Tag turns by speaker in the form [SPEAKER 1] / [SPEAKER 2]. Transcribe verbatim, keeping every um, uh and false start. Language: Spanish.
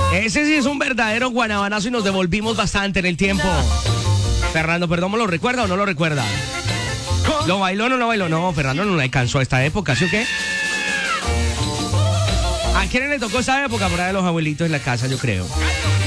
[SPEAKER 1] Ese sí es un verdadero guanabanazo y nos devolvimos bastante en el tiempo. Fernando Perdomo, ¿lo recuerda o no lo recuerda? ¿Lo bailó o no lo bailó? No, Fernando no le alcanzó a esta época, ¿sí o qué? ¿A quién le tocó esa época? Por ahí de los abuelitos en la casa, yo creo.